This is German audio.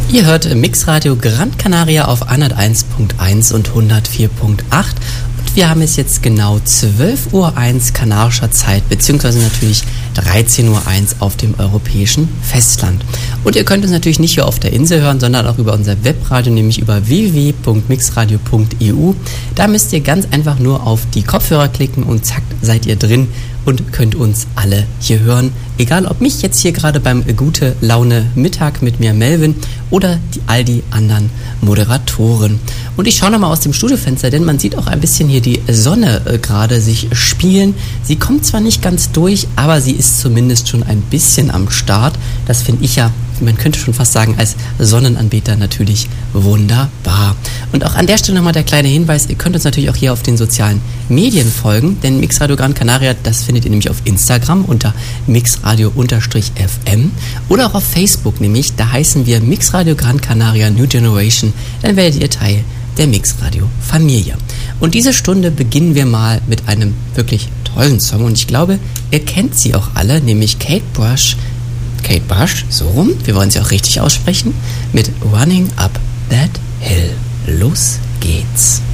Ihr hört Mixradio Gran Canaria auf 101.1 und 104.8 und wir haben es jetzt genau 12.01 Uhr kanarischer Zeit, beziehungsweise natürlich 13.01 Uhr auf dem europäischen Festland. Und ihr könnt uns natürlich nicht hier auf der Insel hören, sondern auch über unser Webradio, nämlich über www.mixradio.eu. Da müsst ihr ganz einfach nur auf die Kopfhörer klicken und zack, seid ihr drin und könnt uns alle hier hören. Egal, ob mich jetzt hier gerade beim Gute Laune Mittag mit mir Melvin oder all die anderen Moderatoren. Und ich schaue nochmal aus dem Studiofenster, denn man sieht auch ein bisschen hier die Sonne gerade sich spielen. Sie kommt zwar nicht ganz durch, aber sie ist zumindest schon ein bisschen am Start. Das finde ich ja, man könnte schon fast sagen, als Sonnenanbeter natürlich wunderbar. Und auch an der Stelle nochmal der kleine Hinweis, ihr könnt uns natürlich auch hier auf den sozialen Medien folgen, denn Mixradio Gran Canaria, das findet ihr nämlich auf Instagram unter mixradio_fm oder auch auf Facebook, nämlich da heißen wir Mixradio Gran Canaria New Generation, dann werdet ihr Teil der Mixradio-Familie. Und diese Stunde beginnen wir mal mit einem wirklich tollen Song und ich glaube, ihr kennt sie auch alle, nämlich Kate Bush, so rum, wir wollen sie auch richtig aussprechen, mit Running Up That Hill. Los geht's.